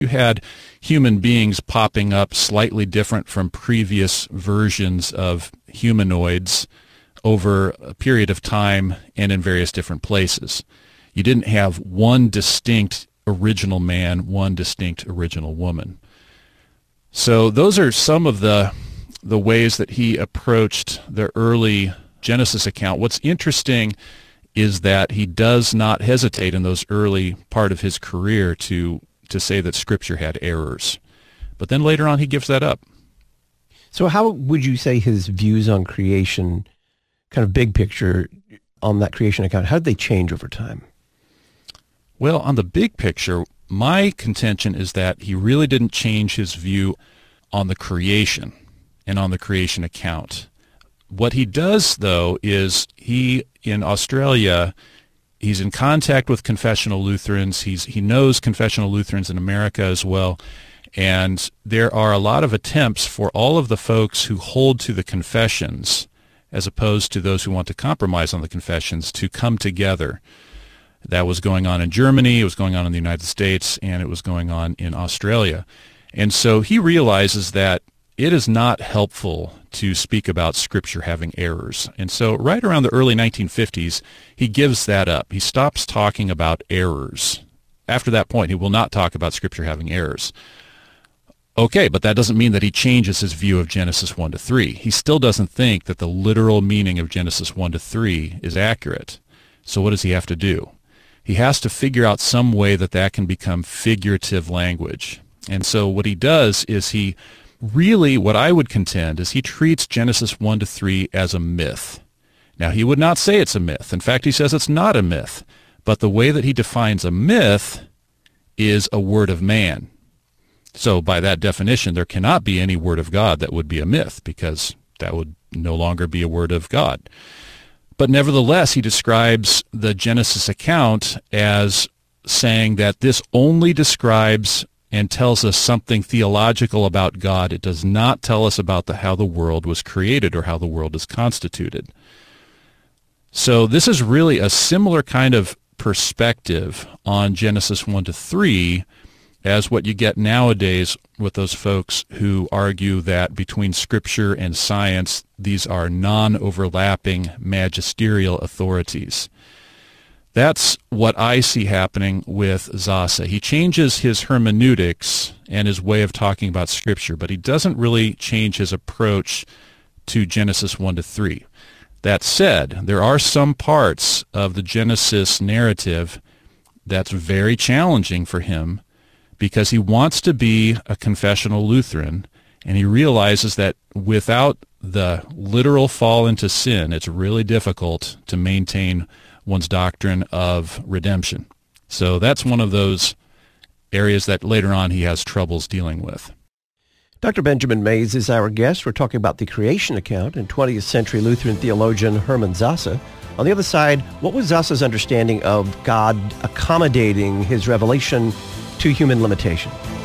You had human beings popping up slightly different from previous versions of humanoids over a period of time and in various different places. You didn't have one distinct original man, one distinct original woman. So those are some of the ways that he approached the early Genesis account. What's interesting is that he does not hesitate in those early part of his career to say that Scripture had errors. But then later on he gives that up. So how would you say his views on creation, kind of big picture on that creation account, how did they change over time? Well, on the big picture, my contention is that he really didn't change his view on the creation and on the creation account. What he does, though, is in Australia, he's in contact with confessional Lutherans. He knows confessional Lutherans in America as well. And there are a lot of attempts for all of the folks who hold to the confessions, as opposed to those who want to compromise on the confessions, to come together. That was going on in Germany, it was going on in the United States, and it was going on in Australia. And so he realizes that it is not helpful to speak about Scripture having errors. And so right around the early 1950s, he gives that up. He stops talking about errors. After that point, he will not talk about Scripture having errors. Okay, but that doesn't mean that he changes his view of Genesis 1 to 3. He still doesn't think that the literal meaning of Genesis 1 to 3 is accurate. So what does he have to do? He has to figure out some way that can become figurative language. And so what he does is he really, what I would contend, is he treats Genesis 1 to 3 as a myth. Now, he would not say it's a myth. In fact, he says it's not a myth. But the way that he defines a myth is a word of man. So by that definition, there cannot be any word of God that would be a myth, because that would no longer be a word of God. But nevertheless, he describes the Genesis account as saying that this only describes and tells us something theological about God. It does not tell us about how the world was created or how the world is constituted. So this is really a similar kind of perspective on Genesis 1 to 3 as what you get nowadays with those folks who argue that between Scripture and science, these are non-overlapping magisterial authorities. That's what I see happening with Zaza. He changes his hermeneutics and his way of talking about Scripture, but he doesn't really change his approach to Genesis 1 to 3. That said, there are some parts of the Genesis narrative that's very challenging for him, because he wants to be a confessional Lutheran, and he realizes that without the literal fall into sin, it's really difficult to maintain one's doctrine of redemption. So that's one of those areas that later on he has troubles dealing with. Dr. Benjamin Mays is our guest. We're talking about the creation account and 20th century Lutheran theologian Hermann Zaza. On the other side, what was Zaza's understanding of God accommodating his revelation to human limitation?